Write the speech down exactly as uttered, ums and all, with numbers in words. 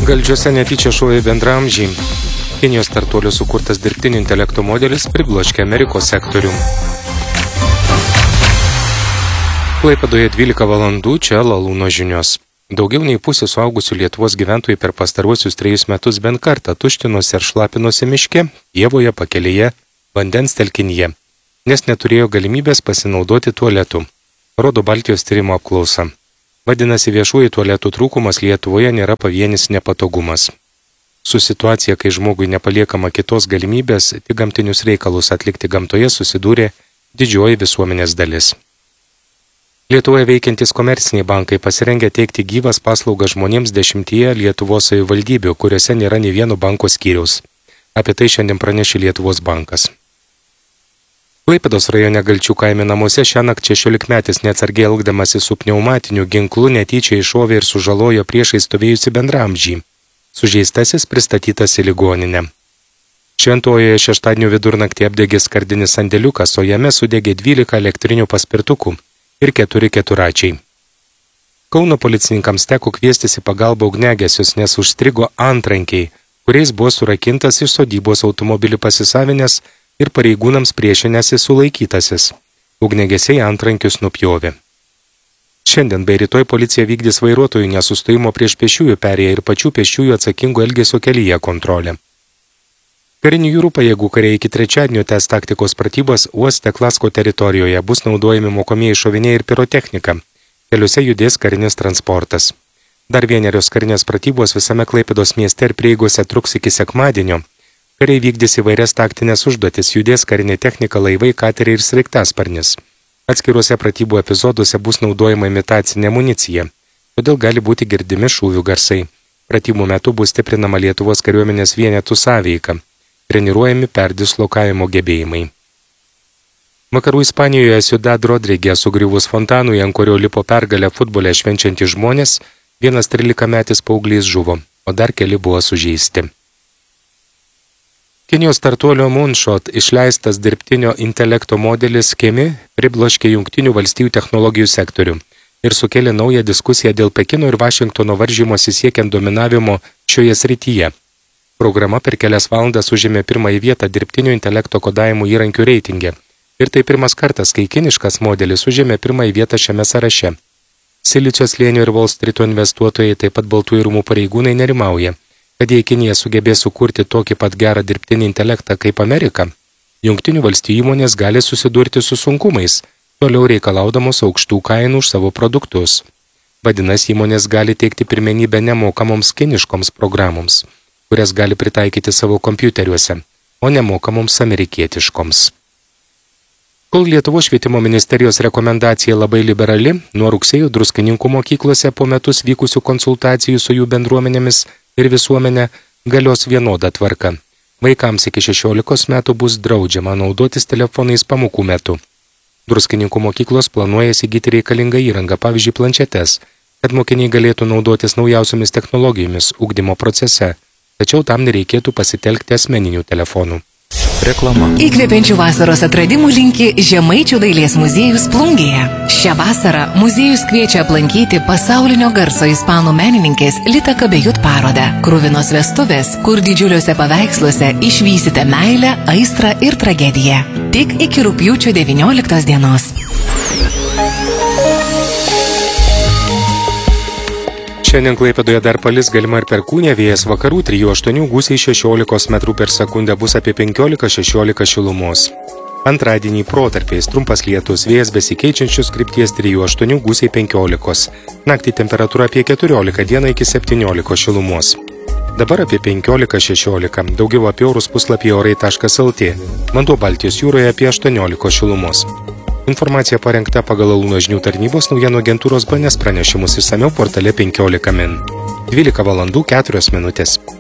Galdžiuose netyčia šovė bendraamžiai. Kinijos startuolio sukurtas dirbtinio intelekto modelis pribloškė Amerikos sektorių. Klaipėdoje dvylika valandų, čia Lalūno žinios. Daugiau nei pusė suaugusių Lietuvos gyventojų per pastaruosius trejus metus bent kartą tuštinosi ar šlapinosi miške, pievoje, pakelėje, vandens telkinyje, nes neturėjo galimybės pasinaudoti tualetu, rodo Baltijos tyrimo apklausa. Vadinasi, viešųjų tualetų trūkumas Lietuvoje nėra pavienis nepatogumas. Su situacija, kai žmogui nepaliekama kitos galimybės, tik gamtinius reikalus atlikti gamtoje susidūrė didžioji visuomenės dalis. Lietuvoje veikiantys komerciniai bankai pasirengę teikti gyvas paslaugas žmonėms dešimtyje Lietuvos savivaldybių, kuriuose nėra nei vieno banko skyriaus. Apie tai šiandien pranešė Lietuvos bankas. Klaipėdos rajone Galčių kaime namuose šiąnakt šešiolikmetis neatsargiai elgdamasi su pneumatiniu ginklu netyčia iššovė ir sužalojo priešais stovėjusi bendraamžį. Sužeistasis pristatytas į ligoninę. Šventojoje šeštadienio vidurnaktį apdegė skardinis sandėliukas, o jame sudegė dvylika elektrinių paspirtukų ir keturi keturačiai. Kauno policininkams teko kviestis į pagalbą ugniagesius, nes užstrigo antrankiai, kuriais buvo surakintas iš sodybos automobilį pasisavinęs ir pareigūnams priešinėsi sulaikytasis. Ugniagesiai antrankius nupjovė. Šiandien bei rytoj policija vykdys vairuotojų nesustojimo prieš pėsčiųjų perėją ir pačių pėsčiųjų atsakingo elgesio kelyje kontrolę. Karinių jūrų pajėgų kariai iki trečiadienio tęs taktikos pratybas uoste Klasko teritorijoje, bus naudojami mokomieji šoviniai ir pirotechnika. Keliuose judės karinis transportas. Dar vienerios karinės pratybos visame Klaipėdos mieste ir prieigose truks iki sekmadienio. Kariai vykdys įvairias taktinės užduotis, judės karinė technika, laivai, kateriai ir sraigtasparnis. Atskiruose pratybų epizoduose bus naudojama imitacinė amunicija, todėl gali būti girdimi šūvių garsai. Pratybų metu bus stiprinama Lietuvos kariuomenės vienetų sąveika, treniruojami perdislokavimo gebėjimai. Vakarų Ispanijoje Ciudad Rodrige sugriuvus fontanui, ant kurio lipo pergalę futbole švenčiantys žmonės, vienas trylikametis paauglys žuvo, o dar keli buvo sužeisti. Kinijos startuolio Moonshot išleistas dirbtinio intelekto modelis Kimi pribloškė Jungtinių valstijų technologijų sektorių ir sukėlė naują diskusiją dėl Pekino ir Vašingtono varžymosi siekiant dominavimo šioje srityje. Programa per kelias valandas užėmė pirmąją vietą dirbtinio intelekto kodavimo įrankių reitinge. Ir tai pirmas kartas, kai kiniškas modelis užėmė pirmąją vietą šiame sąraše. Silicio slėnio ir Wall Streeto investuotojai, taip pat Baltųjų rūmų pareigūnai nerimauja, kad jei Kinija sugebės sukurti tokį pat gerą dirbtinį intelektą kaip Amerika, Jungtinių valstijų įmonės gali susidurti su sunkumais, toliau reikalaudamos aukštų kainų už savo produktus. Vadinasi, įmonės gali teikti pirmenybę nemokamoms kiniškoms programoms, kurias gali pritaikyti savo kompiuteriuose, o nemokamoms amerikietiškoms. Kol Lietuvos švietimo ministerijos rekomendacija labai liberali, nuo rugsėjo Druskininkų mokyklose po metus vykusių konsultacijų su jų bendruomenėmis ir visuomenė galios vienoda tvarka. Vaikams iki šešiolikos metų bus draudžiama naudotis telefonais pamokų metu. Druskininkų mokyklos planuoja įsigyti reikalingą įrangą, pavyzdžiui, planšetes, kad mokiniai galėtų naudotis naujausiomis technologijomis ugdymo procese, tačiau tam nereikėtų pasitelkti asmeninių telefonų. Reklama. Įkvepiančių vasaros atradimų linki Žemaičių dailės muziejus Plungėje. Šią vasarą muziejus kviečia aplankyti pasaulinio garso ispanų menininkės Lita Kabejut parodą Kruvinos vestuvės, kur didžiuliuose paveiksluose išvysite meilę, aistrą ir tragediją. Tik iki rugpjūčio devynioliktos dienos. Šiandien Klaipėdoje dar palis, galima ir perkūnė, vėjas vakarų trijų aštuonių, gūsiai šešiolikos metrų per sekundę, bus apie penkiolika šešiolika šilumos. Antradienį protarpiais trumpas lietus, vėjas besikeičiančios krypties trijų aštuonių, gūsiai penkiolikos. Naktį temperatūra apie keturiolika, dieną iki septyniolikos šilumos. Dabar apie penkiolika šešiolika, daugiau apie orus puslapyje orai taškas lt. Vanduo Baltijos jūroje apie aštuoniolika šilumos. Informacija parengta pagal Lalūno žinių tarnybos naujienų agentūros B N S pranešimus išsamiau portale penkiolika min. dvylika valandų keturios minutės.